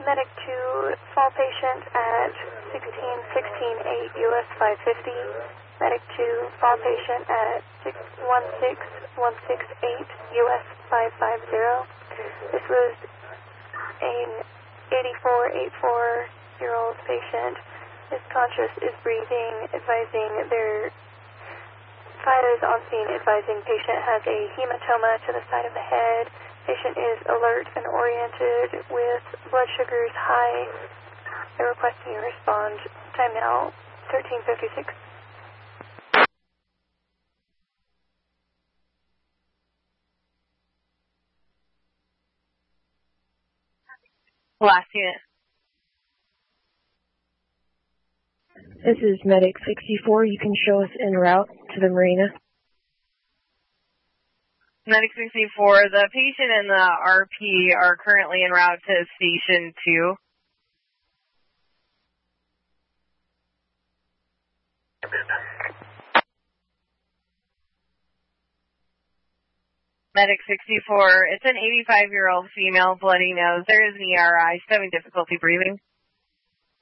Medic 2, fall patient at 16-16-8 US 550. Medic 2, fall patient at 16-168 US 550. This was an 84-year-old patient. Is conscious, is breathing, advising their fighters on scene, advising patient has a hematoma to the side of the head. Patient is alert and oriented with blood sugars high. They're requesting you respond. Time now, 13:56. Last unit. This is Medic 64. You can show us en route to the marina. Medic 64, the patient and the RP are currently en route to Station 2. Medic 64, it's an 85-year-old female, bloody nose. There is an ERI. She's having difficulty breathing.